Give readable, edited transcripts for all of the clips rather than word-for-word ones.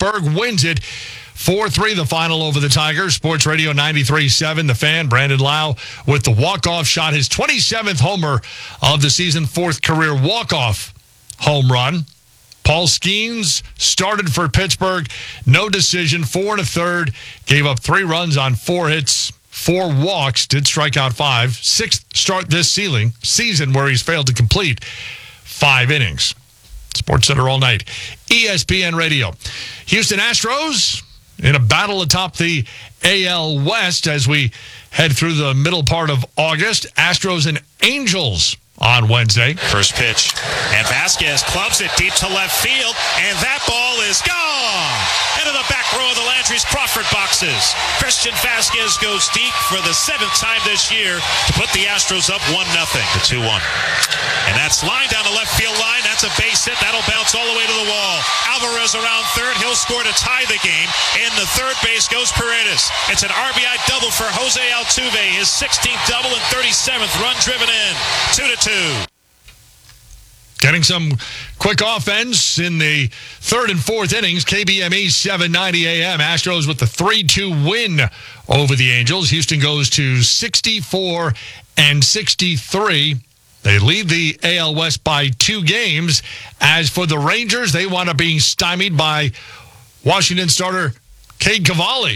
Pittsburgh wins it 4-3 the final over the Tigers. Sports Radio 93.7, The Fan. Brandon Lau with the walk-off shot. His 27th homer of the season, fourth career walk-off home run. Paul Skeens started for Pittsburgh. No decision, 4 1/3. Gave up 3 runs on 4 hits, 4 walks. Did strike out 5. Sixth start this season where he's failed to complete 5 innings. Sports Center all night. ESPN Radio. Houston Astros in a battle atop the AL West as we head through the middle part of August. Astros and Angels on Wednesday. First pitch, and Vasquez clubs it deep to left field, and that ball is gone. Into the back row of the Landry's Crawford boxes. Christian Vasquez goes deep for the 7th time this year to put the Astros up 1-0. The 2-1. And that's line down the left field line. That's a base hit. That'll bounce all the way to the wall. Alvarez around third. He'll score to tie the game. In the third base goes Paredes. It's an RBI double for Jose Altuve. His 16th double and 37th run driven in. 2-2. Getting some quick offense in the third and fourth innings. KBME 790 AM. Astros with the 3-2 win over the Angels. Houston goes to 64-63. They lead the AL West by 2 games. As for the Rangers, they wound up being stymied by Washington starter Cade Cavalli.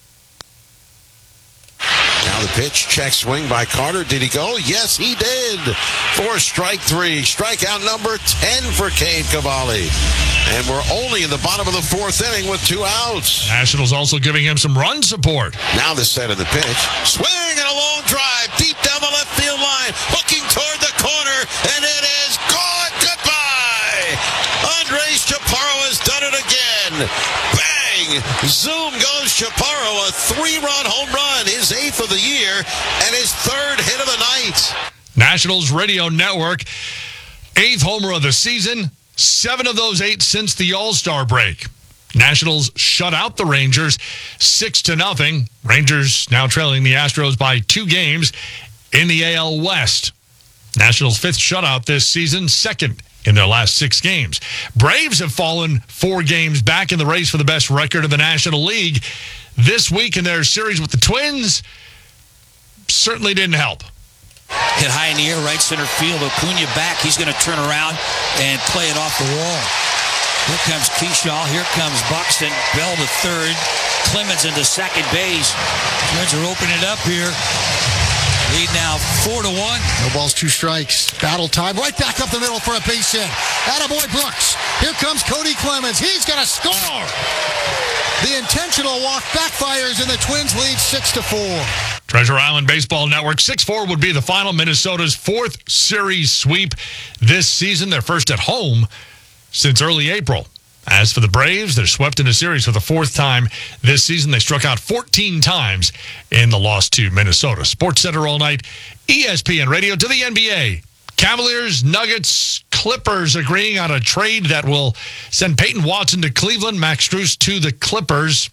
Now the pitch, check swing by Carter. Did he go? Yes, he did. For strike 3. Strikeout number 10 for Cade Cavalli. And we're only in the bottom of the 4th inning with 2 outs. Nationals also giving him some run support. Now the set of the pitch. Swing and a long drive deep down the left field line. Hooking toward the corner. And it is gone. Goodbye. Andres Chaparro has done it again. Bang. Zoom goes Chaparro. A 3-run home run. His 8th of the year. And his 3rd hit of the night. Nationals Radio Network. 8th homer of the season. 7 of those 8 since the All-Star break. Nationals shut out the Rangers 6-0. Rangers now trailing the Astros by 2 games in the AL West. Nationals' 5th shutout this season, 2nd in their last 6 games. Braves have fallen 4 games back in the race for the best record in the National League. This week in their series with the Twins certainly didn't help. Hit high in the air, right center field. Acuna back. He's going to turn around and play it off the wall. Here comes Kershaw. Here comes Buxton. Bell to third. Clemens into second base. Twins are opening it up here. Lead now 4-1. No balls, 2 strikes. Battle time. Right back up the middle for a base hit. Attaboy Brooks. Here comes Cody Clemens. He's going to score. The intentional walk backfires and the Twins lead 6-4. Treasure Island Baseball Network. 6-4 would be the final. Minnesota's 4th series sweep this season. Their first at home since early April. As for the Braves, they're swept in a series for the 4th time this season. They struck out 14 times in the loss to Minnesota. Sports Center all night. ESPN Radio to the NBA. Cavaliers, Nuggets, Clippers agreeing on a trade that will send Peyton Watson to Cleveland, Max Strus to the Clippers.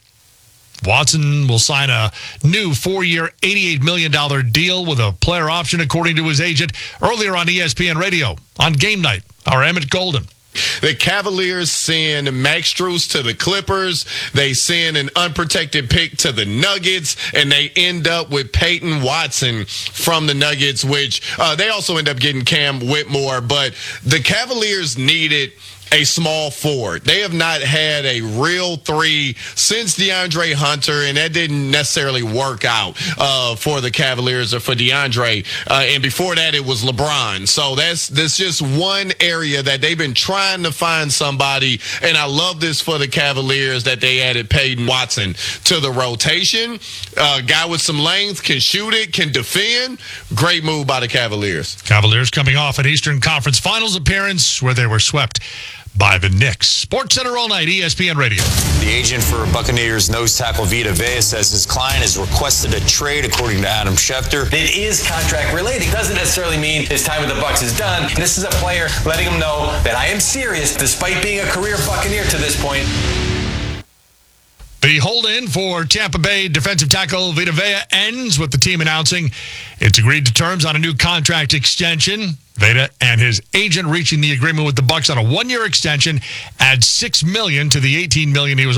Watson will sign a new 4-year, $88 million deal with a player option, according to his agent, earlier on ESPN Radio on Game Night. Our Emmett Golden. The Cavaliers send Max Strus to the Clippers. They send an unprotected pick to the Nuggets, and they end up with Peyton Watson from the Nuggets, which they also end up getting Cam Whitmore. But the Cavaliers needed a small forward. They have not had a real 3 since DeAndre Hunter, and that didn't necessarily work out for the Cavaliers or for DeAndre. And before that, it was LeBron. So that's just one area that they've been trying to find somebody, and I love this for the Cavaliers that they added Peyton Watson to the rotation. Guy with some length, can shoot it, can defend. Great move by the Cavaliers. Cavaliers coming off an Eastern Conference Finals appearance where they were swept by the Knicks. Sports Center all night, ESPN Radio. The agent for Buccaneers nose tackle Vita Vea says his client has requested a trade, according to Adam Schefter. It is contract related. It doesn't necessarily mean his time with the Bucs is done. This is a player letting him know that I am serious, despite being a career Buccaneer to this point. The hold-in for Tampa Bay defensive tackle Vita Vea ends with the team announcing it's agreed to terms on a new contract extension. Veta and his agent reaching the agreement with the Bucs on a 1-year extension, adds $6 million to the $18 million he was